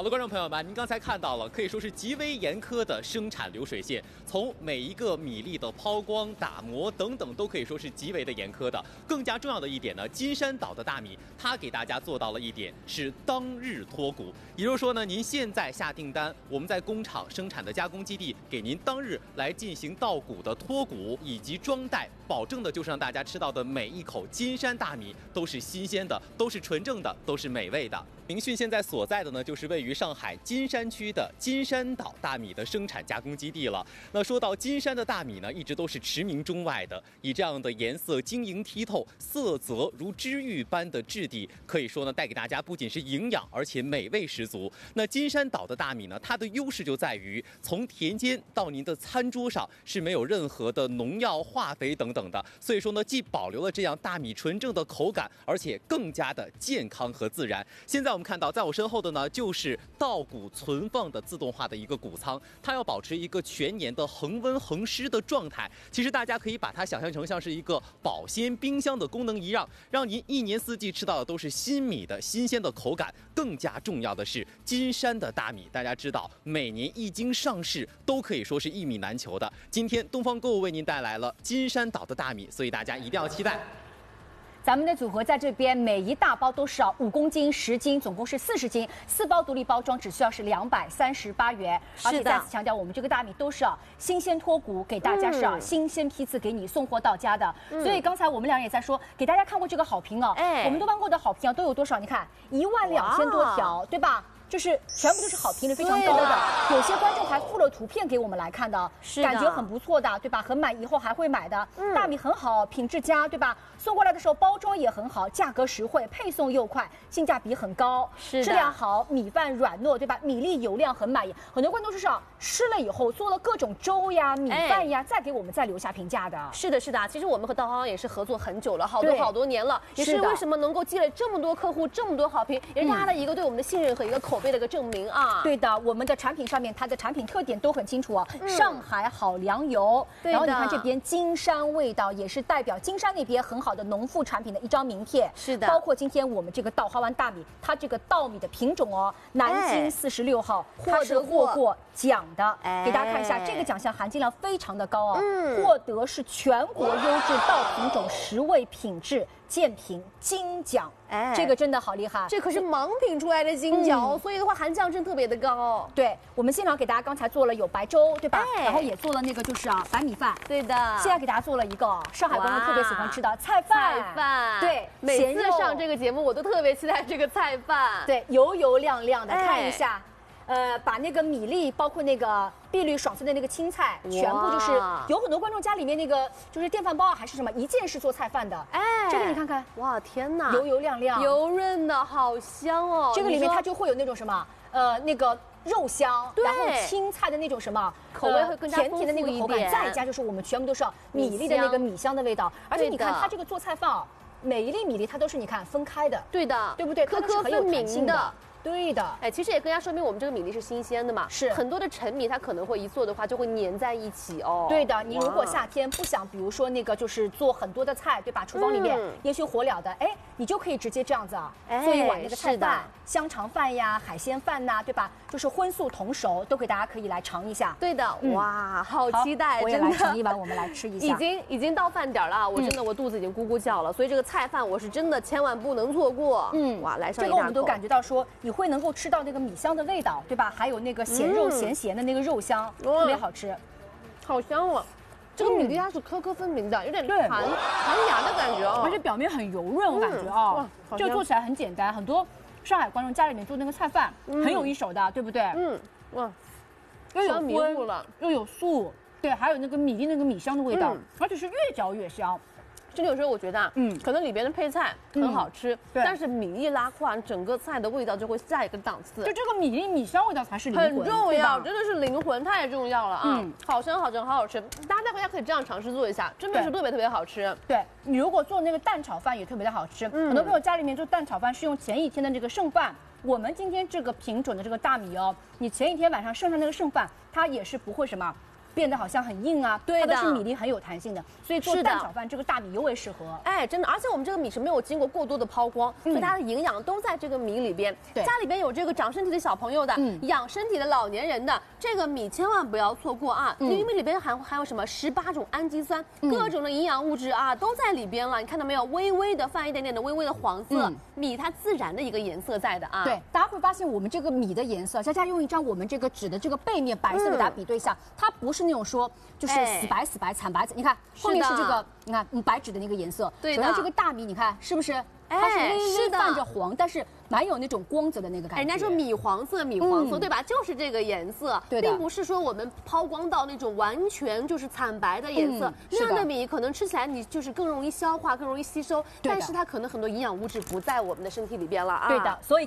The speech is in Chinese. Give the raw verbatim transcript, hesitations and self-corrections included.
好的，观众朋友们，您刚才看到了，可以说是极为严苛的生产流水线，从每一个米粒的抛光、打磨等等，都可以说是极为的严苛的。更加重要的一点呢，金山岛的大米，它给大家做到了一点是当日脱谷，也就是说呢，您现在下订单，我们在工厂生产的加工基地给您当日来进行稻谷的脱谷以及装袋，保证的就是让大家吃到的每一口金山大米都是新鲜的，都是纯正的，都是美味的。明讯现在所在的呢，就是位于上海金山区的金山岛大米的生产加工基地了。那说到金山的大米呢，一直都是驰名中外的，以这样的颜色晶莹剔透、色泽如知玉般的质地，可以说呢，带给大家不仅是营养，而且美味十足。那金山岛的大米呢，它的优势就在于从田间到您的餐桌上是没有任何的农药、化肥等等的，所以说呢，既保留了这样大米纯正的口感，而且更加的健康和自然。现在我们看到，在我身后的呢，就是稻谷存放的自动化的一个谷仓，它要保持一个全年的恒温恒湿的状态。其实大家可以把它想象成像是一个保鲜冰箱的功能一样，让您一年四季吃到的都是新米的新鲜的口感。更加重要的是，金山的大米，大家知道，每年一经上市都可以说是一米难求的。今天东方购物为您带来了金山岛的大米，所以大家一定要期待。 咱们的组合在这边，每一大包都是啊五公斤、十斤，总共是四十斤，四包独立包装只需要是两百三十八元。而且再次强调，我们这个大米都是啊新鲜脱谷，给大家是啊、嗯、新鲜批次给你送货到家的。嗯、所以刚才我们俩也在说，给大家看过这个好评哦，哎，我们东方购的好评啊都有多少？你看一万两千多条，对吧？就是全部都是好评率非常高的，有些观众还附了图片给我们来看的，感觉很不错的，对吧？很满，以后还会买的。嗯、大米很好，品质佳，对吧？送过来的时候包装也很好，价格实惠，配送又快，性价比很高，质量好，米饭软糯，对吧？米粒油亮很满意。很多观众是啊，吃了以后做了各种粥呀、米饭呀，哎、再给我们再留下评价的。 是的，是的。其实我们和稻花也是合作很久了，好多好多年了，也是为什么能够积累这么多客户、这么多好评，也是大家的一个对我们的信任和一个口碑的一个证明啊。 对的，我们的产品上面它的产品特点都很清楚啊，嗯、上海好粮油，然后你看这边金山味道也是代表金山那边很好的农副产品的一张名片。 是的， 包括今天我们这个稻花湾大米，它这个稻米的品种哦，南京四十六号，它是获过奖的。哎、给大家看一下，这个奖项含金量非常的高哦，嗯、获得是全国优质稻品种十位品质鉴评金奖。哎，这个真的好厉害， 这可是盲品出来的金奖哦，嗯、所以的话含酱真特别的高哦。 对，我们现场给大家刚才做了有白粥，对吧？哎、然后也做了那个就是啊白米饭。 对的。 现在给大家做了一个上海观众特别喜欢吃的菜饭。 菜饭。 对， 每次上这个节目我都特别期待这个菜饭。 对，油油亮亮的，哎、看一下。呃，把那个米粒，包括那个碧绿爽脆的那个青菜，全部就是有很多观众家里面那个就是电饭煲啊，还是什么一键式做菜饭的。哎，这个你看看， 哇，天哪， 油油亮亮， 油润的好香哦。 这个里面它就会有那种什么，呃，那个肉香，然后青菜的那种什么口味会更加甜甜的那个口感，再加就是我们全部都是米粒的那个米香的味道。而且你看它这个做菜饭啊，每一粒米粒它都是你看分开的， 对的， 对不对？ 颗颗分明的。 对的， 哎，其实也更加说明我们这个米粒是新鲜的嘛。 是很多的陈米，它可能会一做的话就会粘在一起哦。 对的，你如果夏天不想，比如说那个就是做很多的菜，对吧？厨房里面烟熏火燎的，哎，你就可以直接这样子啊，做一碗那个菜饭、香肠饭呀、海鲜饭呐，对吧？就是荤素同熟，都给大家可以来尝一下。 对的，哇，好期待！ 我也来盛一碗，我们来吃一下。 已经已经到饭点了，我真的我肚子已经咕咕叫了，所以这个菜饭我是真的千万不能错过。嗯，哇，来上一大口。这个我们都感觉到说你会能够吃到那个。那个米香的味道，对吧？还有那个咸肉咸咸的那个肉香，嗯、特别好吃， 好香哦！这个米粒它是颗颗分明的，有点弹弹牙的感觉哦， 而且表面很油润，我感觉啊，嗯、这个做起来很简单。很多上海观众家里面做那个菜饭、嗯、很有一手的，对不对？嗯，哇，又有荤了，又有素，对，还有那个米粒那个米香的味道，嗯、而且是越嚼越香。 真的有时候我觉得，嗯，可能里边的配菜很好吃，对，但是米一拉胯，整个菜的味道就会下一个档次。 就这个米粒米香味道才是灵魂， 很重要，真的是灵魂，太重要了啊！嗯，好香好香好好吃，大家带回家可以这样尝试做一下，真的是特别特别好吃。 对，你如果做那个蛋炒饭也特别的好吃，很多朋友家里面做蛋炒饭是用前一天的这个剩饭。我们今天这个品种的这个大米哦，你前一天晚上剩下那个剩饭，它也是不会什么。 变得好像很硬啊， 对的， 它都是米粒很有弹性的，所以做蛋炒饭这个大米尤为适合。 哎，真的，而且我们这个米是没有经过过多的抛光，嗯、所以它的营养都在这个米里边。对，家里边有这个长身体的小朋友的，嗯、养身体的老年人的，这个米千万不要错过啊！嗯、因为里边含含有什么十八种氨基酸，嗯、各种的营养物质啊都在里边了。你看到没有？微微的泛一点点的微微的黄色，嗯、米它自然的一个颜色在的啊。 对，大家会发现我们这个米的颜色，佳佳用一张我们这个纸的这个背面白色给大家比对一下，嗯、它不是那种说就是死白死白惨白，你看后面是这个，你看白纸的那个颜色， 对的。 然后这个大米你看是不是？它是微微泛着黄，但是蛮有那种光泽的那个感觉。 人家说米黄色，米黄色，嗯、对吧？就是这个颜色， 对的， 并不是说我们抛光到那种完全就是惨白的颜色。嗯、那样的米可能吃起来你就是更容易消化，更容易吸收，但是它可能很多营养物质不在我们的身体里边了啊。 对的，所以。